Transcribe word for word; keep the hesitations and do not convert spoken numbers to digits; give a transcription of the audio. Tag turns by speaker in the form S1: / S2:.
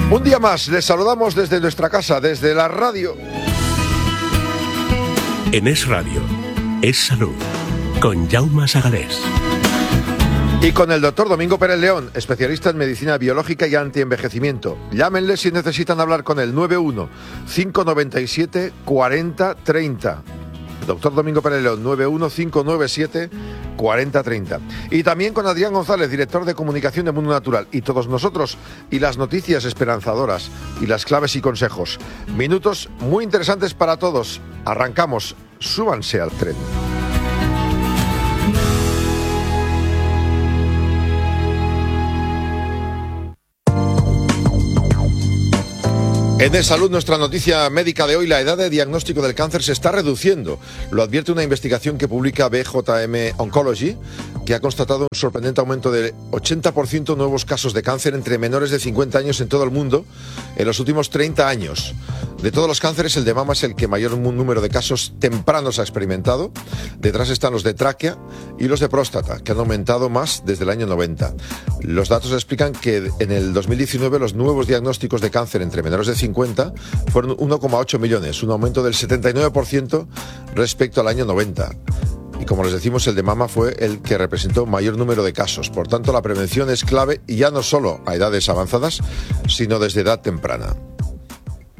S1: Un día más, les saludamos desde nuestra casa, desde la radio.
S2: En Es Radio, Es Salud, con Jaume Sagalés.
S1: Y con el doctor Domingo Pérez León, especialista en medicina biológica y antienvejecimiento. Llámenle si necesitan hablar con él, nueve uno, cinco nueve siete, cuatro cero tres cero. Doctor Domingo Pérez León, nueve uno, cinco nueve siete, cuatro cero tres cero. Y también con Adrián González, director de comunicación de Mundo Natural. Y todos nosotros, y las noticias esperanzadoras, y las claves y consejos. Minutos muy interesantes para todos. Arrancamos, súbanse al tren. En Es Salud, nuestra noticia médica de hoy, la edad de diagnóstico del cáncer se está reduciendo. Lo advierte una investigación que publica B J M Oncology, que ha constatado un sorprendente aumento de ochenta por ciento de nuevos casos de cáncer entre menores de cincuenta años en todo el mundo en los últimos treinta años. De todos los cánceres, el de mama es el que mayor número de casos tempranos ha experimentado. Detrás están los de tráquea y los de próstata, que han aumentado más desde el año noventa. Los datos explican que en el dos mil diecinueve los nuevos diagnósticos de cáncer entre menores de cincuenta fueron uno coma ocho millones, un aumento del setenta y nueve por ciento respecto al año noventa. Y como les decimos, el de mama fue el que representó mayor número de casos. Por tanto, la prevención es clave y ya no solo a edades avanzadas, sino desde edad temprana.